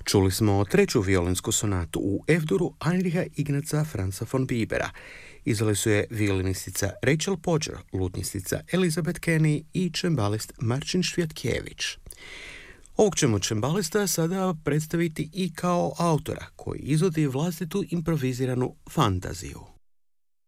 Čuli smo treću violinsku sonatu u F-duru Heinricha Ignaca Franza von Bibera. Izveli su je violinistica Rachel Podger, lutnistica Elizabeth Kenny i čembalist Marcin Švjatkević. Ovog ćemo čembalista sada predstaviti i kao autora koji izvodi vlastitu improviziranu fantaziju.